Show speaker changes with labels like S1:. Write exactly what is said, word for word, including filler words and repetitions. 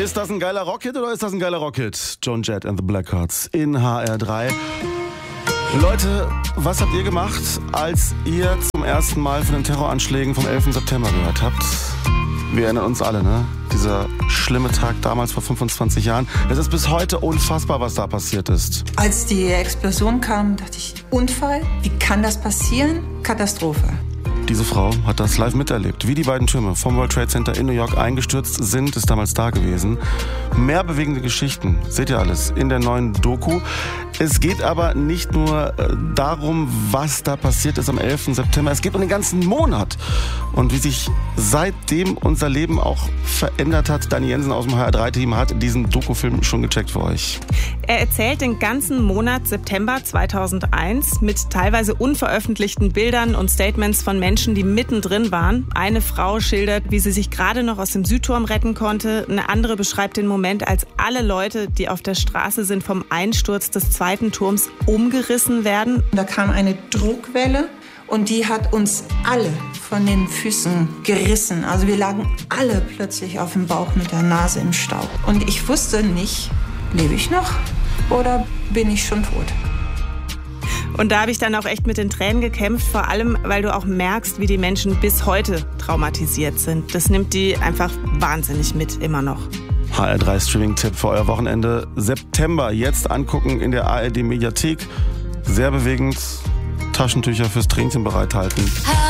S1: Ist das ein geiler Rockhit oder ist das ein geiler Rockhit? Joan Jett and the Blackhearts in H R drei. Leute, was habt ihr gemacht, als ihr zum ersten Mal von den Terroranschlägen vom elften September gehört habt? Wir erinnern uns alle, ne? Dieser schlimme Tag damals vor fünfundzwanzig Jahren. Es ist bis heute unfassbar, was da passiert ist.
S2: Als die Explosion kam, dachte ich, Unfall? Wie kann das passieren? Katastrophe.
S1: Diese Frau hat das live miterlebt, wie die beiden Türme vom World Trade Center in New York eingestürzt sind, ist damals da gewesen. Mehr bewegende Geschichten, seht ihr alles in der neuen Doku. Es geht aber nicht nur darum, was da passiert ist am elften September. Es geht um den ganzen Monat und wie sich seitdem unser Leben auch verändert hat. Dani Jensen aus dem H R drei Team hat diesen Dokufilm schon gecheckt für euch.
S3: Er erzählt den ganzen Monat September zweitausendeins mit teilweise unveröffentlichten Bildern und Statements von Menschen, die mittendrin waren. Eine Frau schildert, wie sie sich gerade noch aus dem Südturm retten konnte. Eine andere beschreibt den Moment, als alle Leute, die auf der Straße sind, vom Einsturz des zweiten Turms umgerissen werden.
S2: Da kam eine Druckwelle und die hat uns alle von den Füßen gerissen. Also wir lagen alle plötzlich auf dem Bauch mit der Nase im Staub. Und ich wusste nicht, lebe ich noch oder bin ich schon tot?
S3: Und da habe ich dann auch echt mit den Tränen gekämpft, vor allem, weil du auch merkst, wie die Menschen bis heute traumatisiert sind. Das nimmt die einfach wahnsinnig mit, immer noch.
S1: H R drei Streaming-Tipp für euer Wochenende. September jetzt angucken in der A R D-Mediathek. Sehr bewegend. Taschentücher fürs Tränchen bereithalten.